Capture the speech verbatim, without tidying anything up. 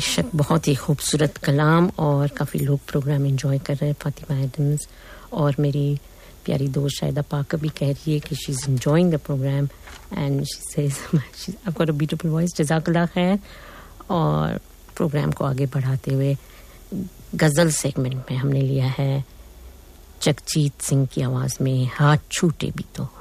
बेशक बहुत ही खूबसूरत कलाम और काफ़ी लोग प्रोग्राम एंजॉय कर रहे हैं. फातिमा एडम्स और मेरी प्यारी दोस्त शायदा पाक भी कह रही है कि she is enjoying the programme and she says I got a beautiful voice. जज़ाकल्लाह खैर. और प्रोग्राम को आगे बढ़ाते हुए गज़ल सेगमेंट में हमने लिया है जगजीत सिंह की आवाज़ में हाथ छूटे भी तो.